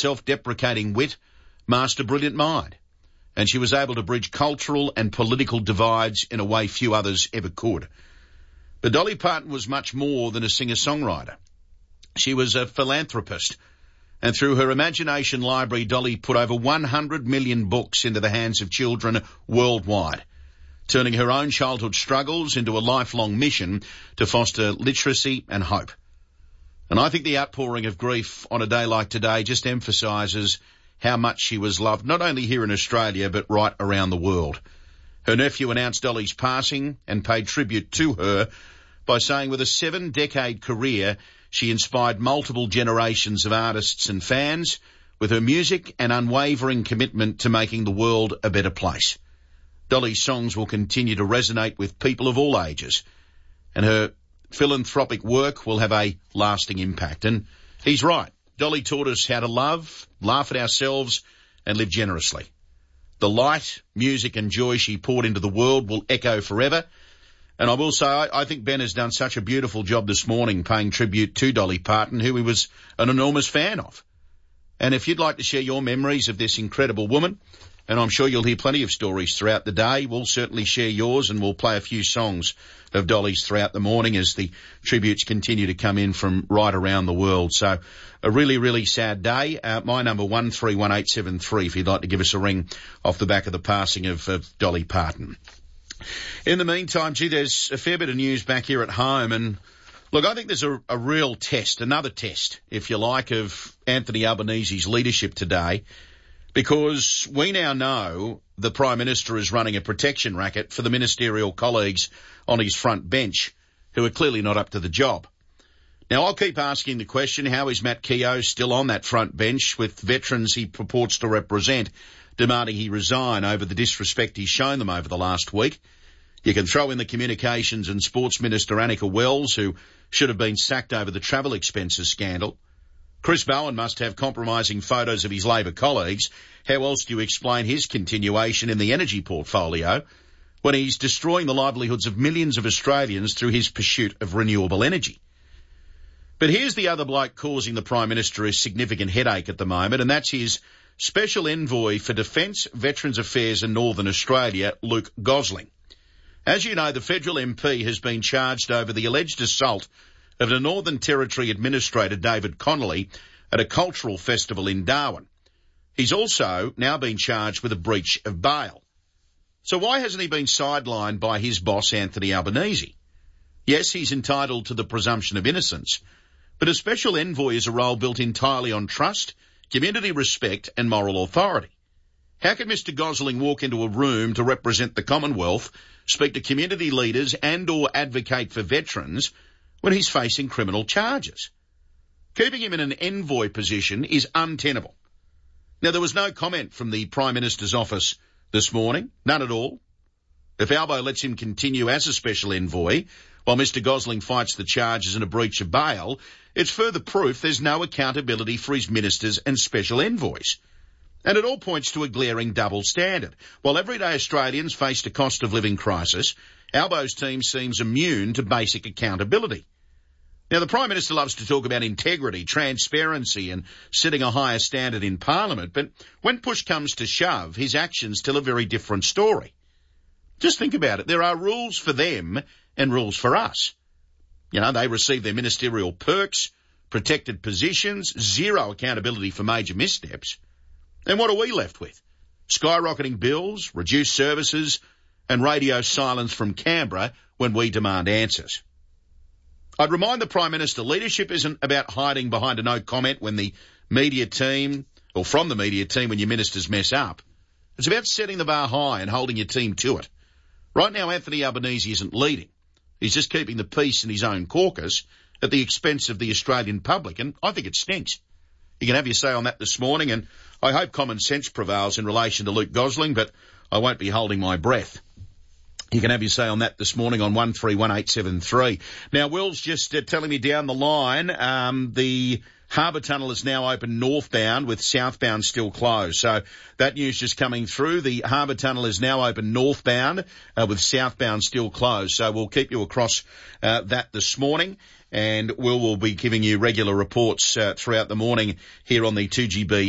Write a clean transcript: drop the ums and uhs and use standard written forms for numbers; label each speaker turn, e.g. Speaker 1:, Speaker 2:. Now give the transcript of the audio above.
Speaker 1: self-deprecating wit, master brilliant mind. And she was able to bridge cultural and political divides in a way few others ever could. But Dolly Parton was much more than a singer-songwriter. She was a philanthropist. And through her imagination library, Dolly put over 100 million books into the hands of children worldwide, turning her own childhood struggles into a lifelong mission to foster literacy and hope. And I think the outpouring of grief on a day like today just emphasises how much she was loved, not only here in Australia, but right around the world. Her nephew announced Dolly's passing and paid tribute to her by saying with a 7-decade career, she inspired multiple generations of artists and fans with her music and unwavering commitment to making the world a better place. Dolly's songs will continue to resonate with people of all ages, and her philanthropic work will have a lasting impact. And he's right. Dolly taught us how to love, laugh at ourselves, and live generously. The light, music and joy she poured into the world will echo forever. And I will say, I think Ben has done such a beautiful job this morning paying tribute to Dolly Parton, who he was an enormous fan of. And if you'd like to share your memories of this incredible woman, and I'm sure you'll hear plenty of stories throughout the day, we'll certainly share yours and we'll play a few songs of Dolly's throughout the morning as the tributes continue to come in from right around the world. So a really, really sad day. My number 131873 if you'd like to give us a ring off the back of the passing of Dolly Parton. In the meantime, there's a fair bit of news back here at home, and look, I think there's a real test, another test, if you like, of Anthony Albanese's leadership today, because we now know the Prime Minister is running a protection racket for the ministerial colleagues on his front bench who are clearly not up to the job. Now, I'll keep asking the question, how is Matt Keogh still on that front bench with veterans he purports to represent demanding he resign over the disrespect he's shown them over the last week? You can throw in the Communications and Sports Minister Annika Wells, who should have been sacked over the travel expenses scandal. Chris Bowen must have compromising photos of his Labor colleagues. How else do you explain his continuation in the energy portfolio when he's destroying the livelihoods of millions of Australians through his pursuit of renewable energy? But here's the other bloke causing the Prime Minister a significant headache at the moment, and that's his Special Envoy for Defence, Veterans Affairs and Northern Australia, Luke Gosling. As you know, the federal MP has been charged over the alleged assault of the Northern Territory Administrator David Connolly at a cultural festival in Darwin. He's also now been charged with a breach of bail. So why hasn't he been sidelined by his boss, Anthony Albanese? Yes, he's entitled to the presumption of innocence, but a special envoy is a role built entirely on trust, community respect and moral authority. How can Mr Gosling walk into a room to represent the Commonwealth, speak to community leaders and or advocate for veterans when he's facing criminal charges? Keeping him in an envoy position is untenable. Now, there was no comment from the Prime Minister's office this morning, none at all. If Albo lets him continue as a special envoy while Mr Gosling fights the charges and a breach of bail, it's further proof there's no accountability for his ministers and special envoys. And it all points to a glaring double standard. While everyday Australians faced a cost of living crisis, Albo's team seems immune to basic accountability. Now, the Prime Minister loves to talk about integrity, transparency and setting a higher standard in Parliament, but when push comes to shove, his actions tell a very different story. Just think about it. There are rules for them and rules for us. You know, they receive their ministerial perks, protected positions, zero accountability for major missteps. And what are we left with? Skyrocketing bills, reduced services, and radio silence from Canberra when we demand answers. I'd remind the Prime Minister, leadership isn't about hiding behind a no comment when the media team, or from the media team when your ministers mess up. It's about setting the bar high and holding your team to it. Right now, Anthony Albanese isn't leading. He's just keeping the peace in his own caucus at the expense of the Australian public, and I think it stinks. You can have your say on that this morning, and I hope common sense prevails in relation to Luke Gosling, but I won't be holding my breath. You can have your say on that this morning on 131873. Now, Will's just telling me down the line, the Harbour Tunnel is now open northbound with southbound still closed. So that news just coming through. The Harbour Tunnel is now open northbound with southbound still closed. So we'll keep you across that this morning. And Will be giving you regular reports throughout the morning here on the 2GB